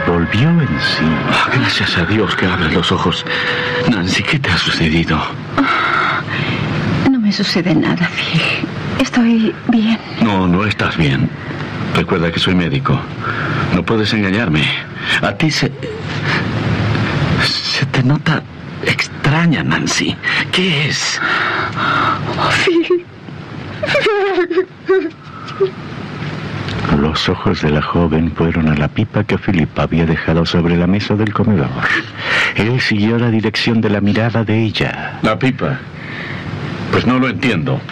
volvió en sí. Gracias a Dios que abres los ojos. Nancy, ¿qué te ha sucedido? No me sucede nada, Phil. Estoy bien. No estás bien. Recuerda que soy médico. No puedes engañarme. A ti se te nota extraña, Nancy. ¿Qué es? Phil. Los ojos de la joven fueron a la pipa que Philip había dejado sobre la mesa del comedor. Él siguió la dirección de la mirada de ella. ¿La pipa? Pues no lo entiendo.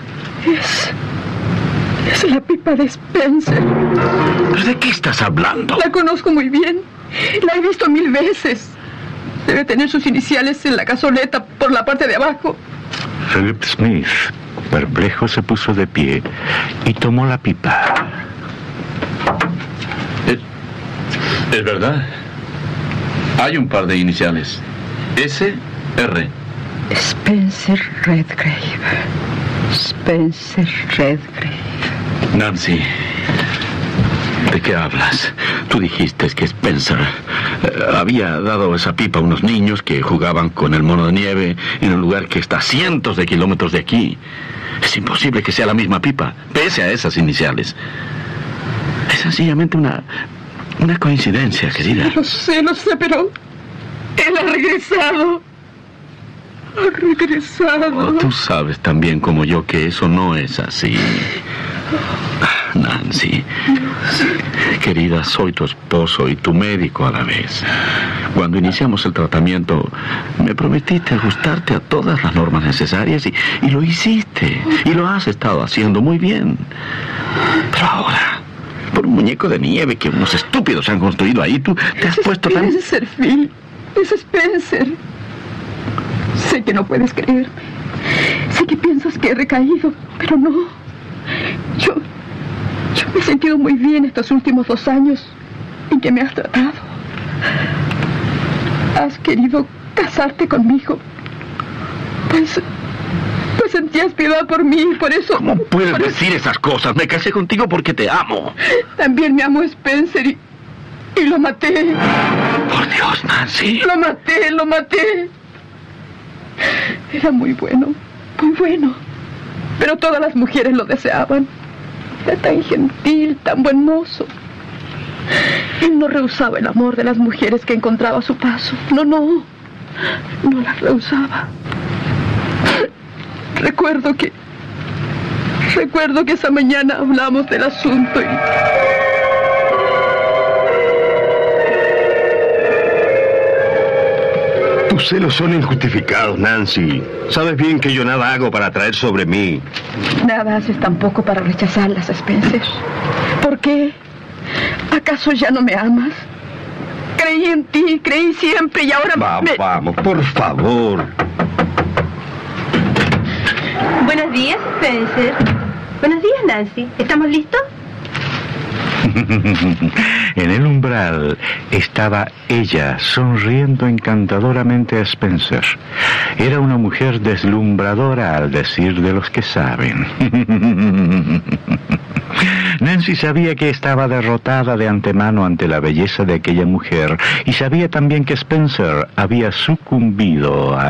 Es la pipa de Spencer. ¿Pero de qué estás hablando? La conozco muy bien. La he visto 1000 veces. Debe tener sus iniciales en la cazoleta por la parte de abajo. Philip Smith, perplejo, se puso de pie y tomó la pipa. Es verdad. Hay un par de iniciales. S.R. Spencer Redgrave. Spencer Redgrave. Nancy, ¿de qué hablas? Tú dijiste que Spencer había dado esa pipa a unos niños que jugaban con el mono de nieve en un lugar que está a cientos de kilómetros de aquí. Es imposible que sea la misma pipa, pese a esas iniciales. Es sencillamente una coincidencia, querida. Lo sé, pero él ha regresado. Ha regresado. Tú sabes tan bien como yo que eso no es así. Nancy, querida, soy tu esposo y tu médico a la vez. Cuando iniciamos el tratamiento, me prometiste ajustarte a todas las normas necesarias y lo hiciste. Y lo has estado haciendo muy bien. Pero ahora, por un muñeco de nieve que unos estúpidos han construido ahí, tú te has puesto tan... Spencer, Phil. Es Spencer. Sé que no puedes creerme. Sé que piensas que he recaído, pero no. Yo me he sentido muy bien estos últimos 2 años en que me has tratado. Has querido casarte conmigo. Pues sentías piedad por mí, por eso... ¿Cómo puedes decir esas cosas? Me casé contigo porque te amo. También me amo Spencer y lo maté. Por Dios, Nancy. Lo maté. Era muy bueno. Pero todas las mujeres lo deseaban. Era tan gentil, tan buen mozo. Él no rehusaba el amor de las mujeres que encontraba a su paso. No las rehusaba. Recuerdo que esa mañana hablamos del asunto y... Tus celos son injustificados, Nancy. Sabes bien que yo nada hago para atraer sobre mí. Nada haces tampoco para rechazarlas, Spencer. ¿Por qué? ¿Acaso ya no me amas? Creí en ti, creí siempre y ahora... Vamos, por favor. Buenos días, Spencer. Buenos días, Nancy. ¿Estamos listos? En el umbral estaba ella, sonriendo encantadoramente a Spencer. Era una mujer deslumbradora, al decir de los que saben. Nancy sabía que estaba derrotada de antemano ante la belleza de aquella mujer y sabía también que Spencer había sucumbido a